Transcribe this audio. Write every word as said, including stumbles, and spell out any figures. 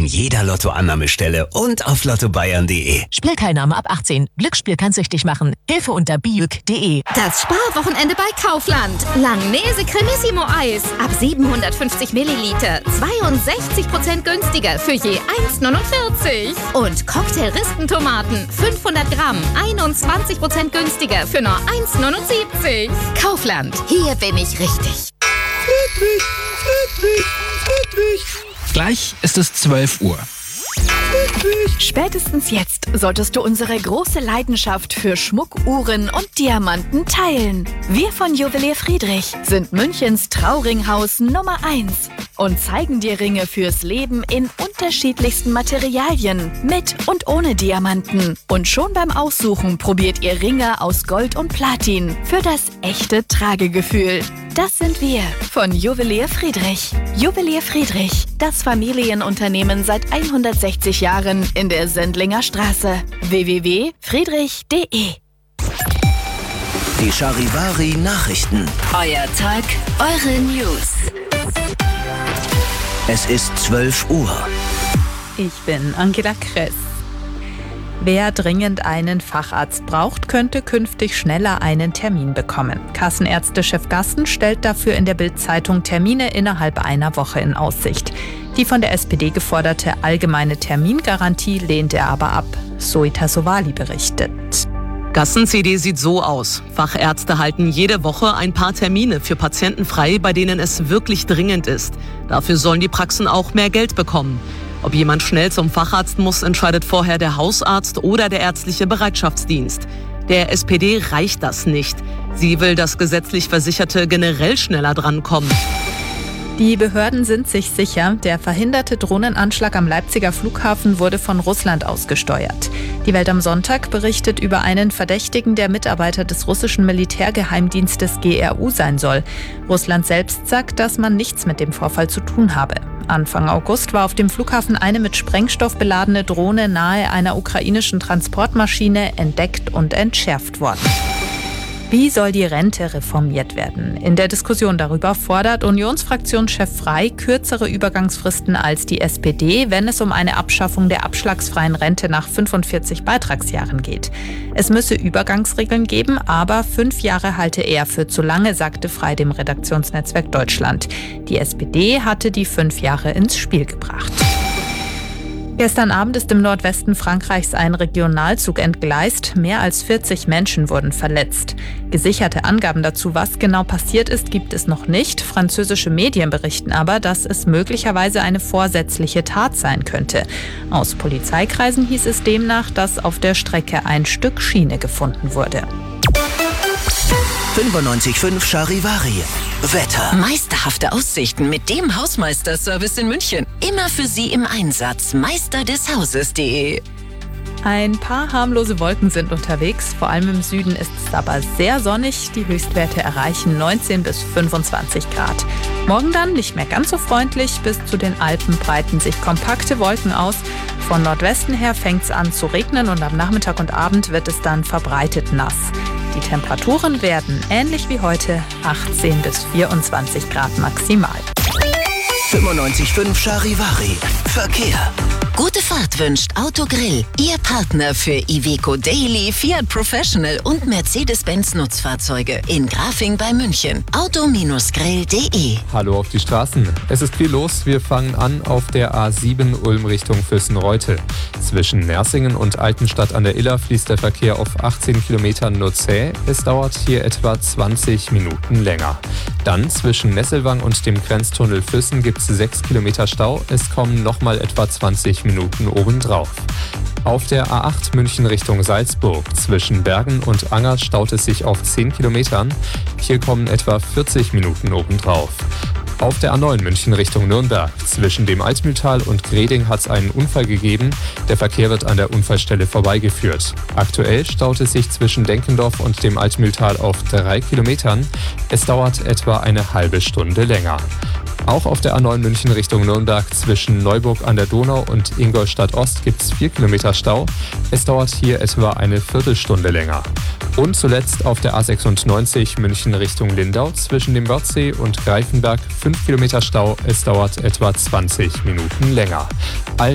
an jeder Lottoannahmestelle und auf lotto bayern punkt de. Spielteilnahme ab achtzehn. Glücksspiel kann süchtig machen. Hilfe unter biüg punkt de. Das Sparwochenende bei Kaufland. Langnese Cremissimo Eis. Ab siebenhundertfünfzig Milliliter. zweiundsechzig Prozent günstiger für je eins neunundvierzig. Und Cocktail-Ristentomaten. fünfhundert Gramm. einundzwanzig Prozent günstiger für nur eins neunundsiebzig. Kaufland. Hier bin ich richtig. Friedrich, Friedrich, Friedrich. Gleich ist es zwölf Uhr. Spätestens jetzt solltest du unsere große Leidenschaft für Schmuck, Uhren und Diamanten teilen. Wir von Juwelier Friedrich sind Münchens Trauringhaus Nummer eins und zeigen dir Ringe fürs Leben in unterschiedlichsten Materialien, mit und ohne Diamanten. Und schon beim Aussuchen probiert ihr Ringe aus Gold und Platin für das echte Tragegefühl. Das sind wir von Juwelier Friedrich. Juwelier Friedrich, das Familienunternehmen seit hundertsechzig Jahren in der Sendlinger Straße. w w w punkt friedrich punkt de. Die Charivari Nachrichten. Euer Tag, eure News. Es ist zwölf Uhr. Ich bin Angela Kress. Wer dringend einen Facharzt braucht, könnte künftig schneller einen Termin bekommen. Kassenärztechef Gassen stellt dafür in der Bild-Zeitung Termine innerhalb einer Woche in Aussicht. Die von der S P D geforderte allgemeine Termingarantie lehnt er aber ab. Soita Sowali berichtet. Gassen-C D sieht so aus. Fachärzte halten jede Woche ein paar Termine für Patienten frei, bei denen es wirklich dringend ist. Dafür sollen die Praxen auch mehr Geld bekommen. Ob jemand schnell zum Facharzt muss, entscheidet vorher der Hausarzt oder der ärztliche Bereitschaftsdienst. Der S P D reicht das nicht. Sie will, dass gesetzlich Versicherte generell schneller drankommen. Die Behörden sind sich sicher, der verhinderte Drohnenanschlag am Leipziger Flughafen wurde von Russland ausgesteuert. Die Welt am Sonntag berichtet über einen Verdächtigen, der Mitarbeiter des russischen Militärgeheimdienstes G R U sein soll. Russland selbst sagt, dass man nichts mit dem Vorfall zu tun habe. Anfang August war auf dem Flughafen eine mit Sprengstoff beladene Drohne nahe einer ukrainischen Transportmaschine entdeckt und entschärft worden. Wie soll die Rente reformiert werden? In der Diskussion darüber fordert Unionsfraktionschef Frey kürzere Übergangsfristen als die S P D, wenn es um eine Abschaffung der abschlagsfreien Rente nach fünfundvierzig Beitragsjahren geht. Es müsse Übergangsregeln geben, aber fünf Jahre halte er für zu lange, sagte Frey dem Redaktionsnetzwerk Deutschland. Die S P D hatte die fünf Jahre ins Spiel gebracht. Gestern Abend ist im Nordwesten Frankreichs ein Regionalzug entgleist. Mehr als vierzig Menschen wurden verletzt. Gesicherte Angaben dazu, was genau passiert ist, gibt es noch nicht. Französische Medien berichten aber, dass es möglicherweise eine vorsätzliche Tat sein könnte. Aus Polizeikreisen hieß es demnach, dass auf der Strecke ein Stück Schiene gefunden wurde. fünfundneunzig Komma fünf Charivari. Wetter. Meisterhafte Aussichten mit dem Hausmeister-Service in München. Immer für Sie im Einsatz. meister des hauses punkt de. Ein paar harmlose Wolken sind unterwegs. Vor allem im Süden ist es aber sehr sonnig. Die Höchstwerte erreichen neunzehn bis fünfundzwanzig Grad. Morgen dann nicht mehr ganz so freundlich. Bis zu den Alpen breiten sich kompakte Wolken aus. Von Nordwesten her fängt es an zu regnen und am Nachmittag und Abend wird es dann verbreitet nass. Die Temperaturen werden ähnlich wie heute achtzehn bis vierundzwanzig Grad maximal. fünfundneunzig Komma fünf Charivari. Verkehr. Gute Fahrt wünscht Autogrill. Ihr Partner für Iveco Daily, Fiat Professional und Mercedes-Benz Nutzfahrzeuge in Grafing bei München. auto grill punkt de. Hallo auf die Straßen. Es ist viel los. Wir fangen an auf der A sieben Ulm Richtung Füssen-Reutte. Zwischen Nersingen und Altenstadt an der Iller fließt der Verkehr auf achtzehn Kilometern nur zäh. Es dauert hier etwa zwanzig Minuten länger. Dann zwischen Nesselwang und dem Grenztunnel Füssen gibt es sechs Kilometer Stau. Es kommen nochmal etwa zwanzig Minuten obendrauf. Auf der A acht München Richtung Salzburg zwischen Bergen und Anger staut es sich auf zehn Kilometern. Hier kommen etwa vierzig Minuten obendrauf. Auf der A neun München Richtung Nürnberg zwischen dem Altmühltal und Greding hat es einen Unfall gegeben. Der Verkehr wird an der Unfallstelle vorbeigeführt. Aktuell staut es sich zwischen Denkendorf und dem Altmühltal auf drei Kilometern. Es dauert etwa eine halbe Stunde länger. Auch auf der A neun München Richtung Nürnberg zwischen Neuburg an der Donau und Ingolstadt Ost gibt es vier Kilometer Stau. Es dauert hier etwa eine Viertelstunde länger. Und zuletzt auf der A sechsundneunzig München Richtung Lindau zwischen dem Wörthsee und Greifenberg fünf Kilometer Stau. Es dauert etwa zwanzig Minuten länger.